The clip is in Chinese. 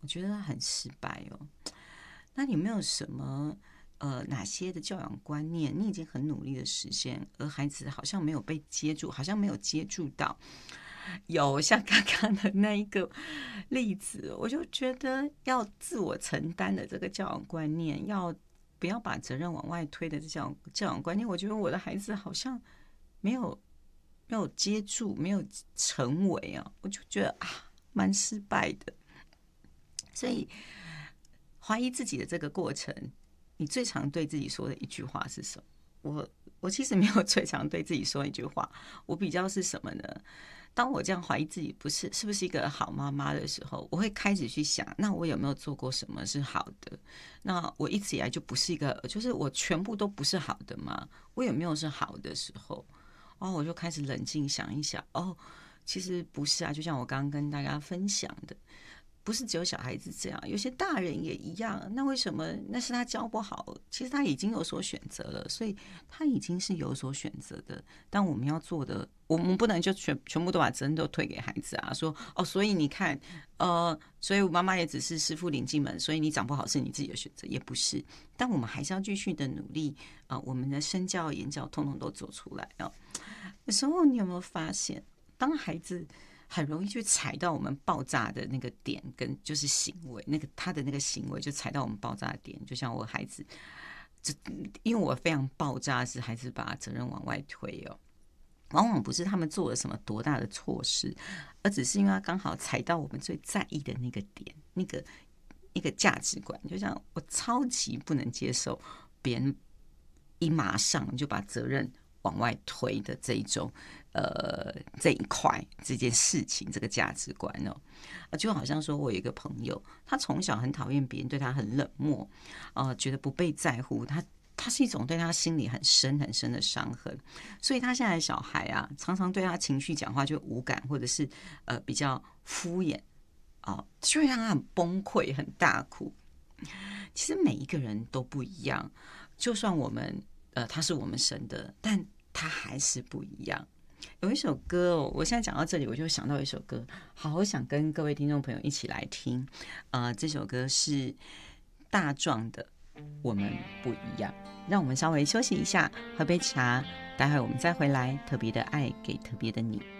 觉得很失败哦。那你有没有什么哪些的教养观念你已经很努力的实现，而孩子好像没有被接住，好像没有接住到？有像刚刚的那一个例子，我就觉得要自我承担的这个教养观念，要不要把责任往外推的这种教养观念，我觉得我的孩子好像没有接住，没有成为啊，我就觉得蛮失败的。所以怀疑自己的这个过程，你最常对自己说的一句话是什么？我其实没有最常对自己说一句话，我比较是什么呢？当我这样怀疑自己是不是一个好妈妈的时候，我会开始去想，那我有没有做过什么是好的？那我一直以来就不是一个，就是我全部都不是好的嘛？我有没有是好的时候？我就开始冷静想一想，其实不是啊，就像我刚刚跟大家分享的。不是只有小孩子这样，有些大人也一样。那为什么？那是他教不好，其实他已经有所选择了，所以他已经是有所选择的。但我们要做的，我们不能就全部都把责任都推给孩子啊，说所以你看，所以我妈妈也只是师傅领进门，所以你长不好是你自己的选择，也不是。但我们还是要继续的努力我们的身教言教通通都做出来啊。有时候你有没有发现，当孩子很容易去踩到我们爆炸的那个点，跟就是行为，他的那个行为就踩到我们爆炸的点。就像我孩子，因为我非常爆炸，是孩子把责任往外推往往不是他们做了什么多大的错事，而只是因为他刚好踩到我们最在意的那个点，那个价值观。就像我超级不能接受别人一马上就把责任往外推的这一种这一块这件事情，这个价值观就好像说我有一个朋友，他从小很讨厌别人对他很冷漠觉得不被在乎，他是一种对他心里很深很深的伤痕，所以他现在的小孩常常对他情绪讲话就无感，或者是比较敷衍就会让他很崩溃很大哭。其实每一个人都不一样，就算我们他是我们生的，但他还是不一样。有一首歌我现在讲到这里，我就想到一首歌，好想跟各位听众朋友一起来听。这首歌是大壮的《我们不一样》。让我们稍微休息一下，喝杯茶，待会我们再回来。特别的爱给特别的你。